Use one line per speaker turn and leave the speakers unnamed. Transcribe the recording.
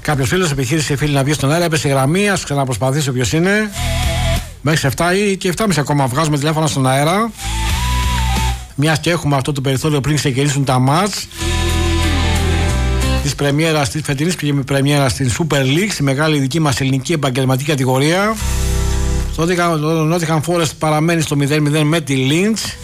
Κάποιος φίλος επιχείρησε φίλοι να βγει στον αέρα, έπεσε η γραμμή, ας ξαναπροσπαθήσω ποιος είναι. Μέχρι 7 ή και 7.30 ακόμα βγάζουμε τηλέφωνα στον αέρα. Μιας και έχουμε αυτό το περιθώριο πριν ξεκινήσουν τα μάτς της πρεμιέρας, της φετινής πρεμιέρα στην Super League, στη μεγάλη δική μας ελληνική επαγγελματική κατηγορία. Το Nottingham Forest παραμένει στο 0-0 με τη Lynch.